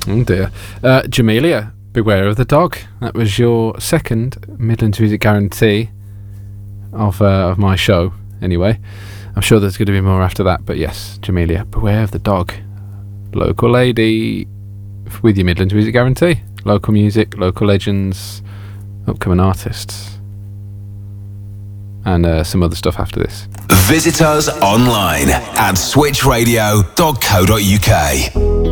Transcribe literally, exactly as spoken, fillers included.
Oh dear. Uh, Jamelia, Beware of the Dog. That was your second Midlands Music Guarantee of uh, of my show, anyway. I'm sure there's going to be more after that, but yes, Jamelia, Beware of the Dog. Local lady with your Midlands Music Guarantee. Local music, local legends, upcoming artists, and uh, some other stuff after this. Visit us online at switch radio dot co dot uk.